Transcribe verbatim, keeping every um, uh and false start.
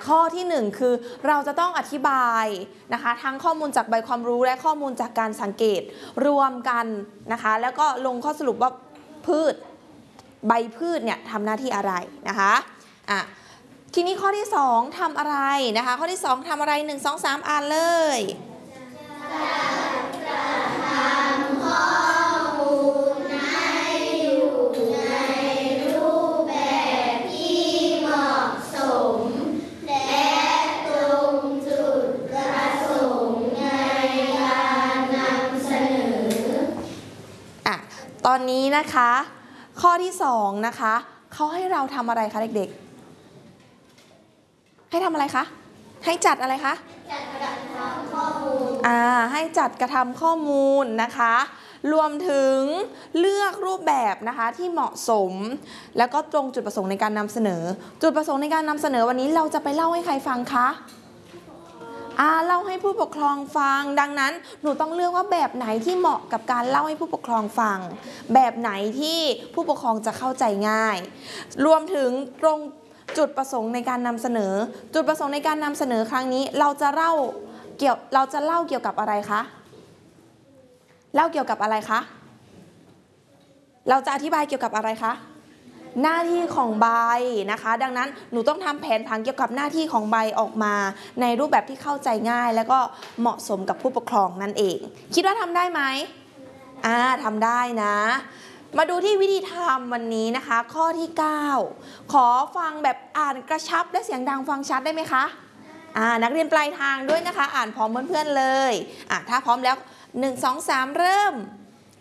ข้อที่หนึ่งคือเราจะต้องอธิบายนะคะทั้งข้อมูลจากใบความรู้และข้อมูลจากการสังเกตรวมกันนะคะแล้วก็ลงข้อสรุปว่าพืชใบพืชเนี่ยทำหน้าที่อะไรนะคะอ่ะทีนี้ข้อที่สองทำอะไรนะคะข้อที่สองทำอะไรหนึ่ง สอง สามอ่านเลยตอนนี้นะคะข้อที่สองนะคะเขาให้เราทำอะไรคะเด็กๆให้ทำอะไรคะให้จัดอะไรคะจัดกระทำข้อมูลอ่าให้จัดกระทำข้อมูลนะคะรวมถึงเลือกรูปแบบนะคะที่เหมาะสมแล้วก็ตรงจุดประสงค์ในการนำเสนอจุดประสงค์ในการนำเสนอวันนี้เราจะไปเล่าให้ใครฟังคะอ่าเล่าให้ผู้ปกครองฟังดังนั้นหนูต้องเลือกว่าแบบไหนที่เหมาะกับการเล่าให้ผู้ปกครองฟังแบบไหนที่ผู้ปกครองจะเข้าใจง่ายรวมถึงตรงจุดประสงค์ในการนำเสนอจุดประสงค์ในการนำเสนอครั้งนี้เราจะเล่าเกี่ยวเราจะเล่าเกี่ยวกับอะไรคะเล่าเกี่ยวกับอะไรคะเราจะอธิบายเกี่ยวกับอะไรคะหน้าที่ของใบนะคะดังนั้นหนูต้องทำแผนผังเกี่ยวกับหน้าที่ของใบออกมาในรูปแบบที่เข้าใจง่ายแล้วก็เหมาะสมกับผู้ปกครองนั่นเองคิดว่าทำได้ไหมอ่าทำได้นะมาดูที่วิธีทำวันนี้นะคะข้อที่เก้าขอฟังแบบอ่านกระชับและเสียงดังฟังชัดได้ไหมคะอ่านักเรียนปลายทางด้วยนะคะอ่านพร้อมเพื่อนๆเลยอ่ะถ้าพร้อมแล้วหนึ่ง สอง สามเริ่ม